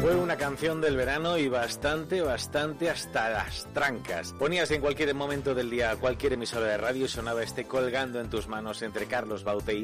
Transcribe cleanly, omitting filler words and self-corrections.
Fue una canción del verano y bastante hasta las trancas. Ponías en cualquier momento del día cualquier emisora de radio y sonaba este Colgando en tus manos entre Carlos Baute y